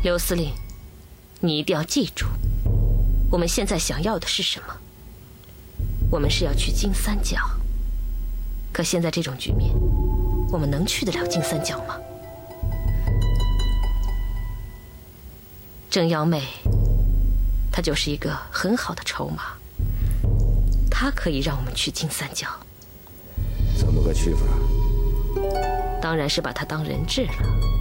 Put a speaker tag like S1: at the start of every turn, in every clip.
S1: 刘司令，你一定要记住，我们现在想要的是什么？我们是要去金三角。可现在这种局面，我们能去得了金三角吗？郑幺妹，她就是一个很好的筹码，她可以让我们去金三角。
S2: 怎么个去法？
S1: 当然是把她当人质了。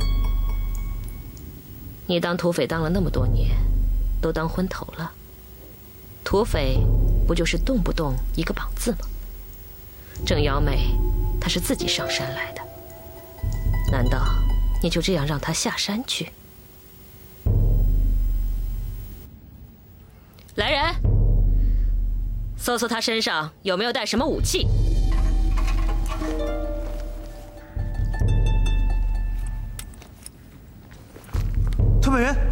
S1: 你当土匪当了那么多年，都当昏头了。土匪不就是动不动一个绑字吗？郑瑶妹，她是自己上山来的，难道你就这样让她下山去？来人，搜搜她身上有没有带什么武器。
S3: 土匪员，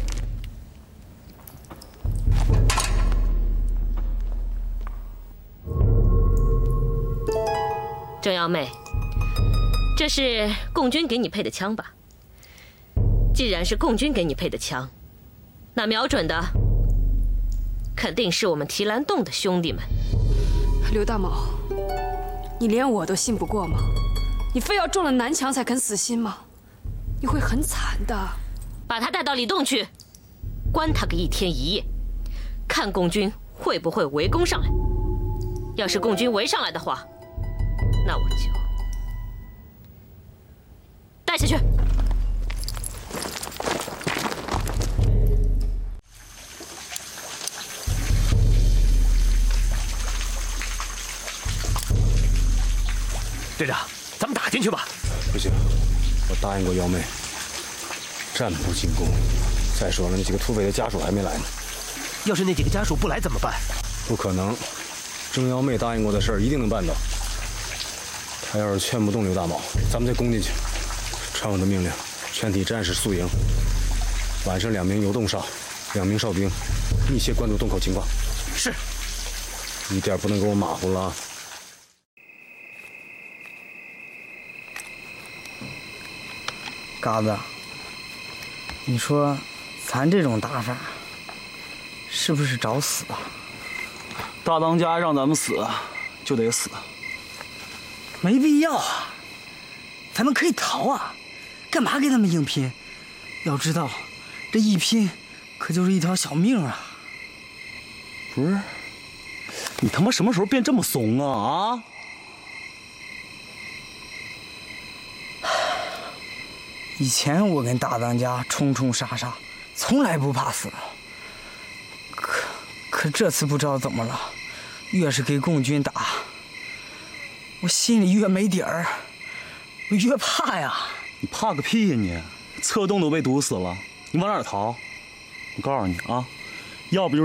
S1: 郑瑶妹，这是共军给你配的枪吧？既然是共军给你配的枪，那瞄准的肯定是我们提篮洞的兄弟们。
S4: 刘大毛，你连我都信不过吗？你非要中了南墙才肯死心吗？你会很惨的。
S1: 把他带到里洞去，关他个1天1夜，看共军会不会围攻上来。要是共军围上来的话，那我就带下去。
S3: 队长，咱们打进去吧。
S2: 不行，我答应过幺妹，暂不进攻。再说了，那几个土匪的家属还没来呢。
S3: 要是那几个家属不来怎么办？
S2: 不可能，郑幺妹答应过的事儿一定能办到。他要是劝不动刘大毛，咱们再攻进去。传我的命令，全体战士宿营。晚上2名游洞哨，2名哨兵，密切关注洞口情况。
S3: 是，
S2: 一点不能给我马虎了啊！
S5: 嘎子，你说咱这种打法，是不是找死啊？
S6: 大当家让咱们死，就得死。
S5: 没必要啊，咱们可以逃啊，干嘛跟他们硬拼？要知道，这一拼可就是一条小命啊！
S6: 不是，你他妈什么时候变这么怂啊？
S5: 以前我跟大当家冲冲杀杀，从来不怕死。可这次不知道怎么了，越是给共军打，我心里越没底儿，我越怕呀。
S6: 你怕个屁呀你！侧洞都被堵死了，你往哪儿逃？我告诉你啊，要不就是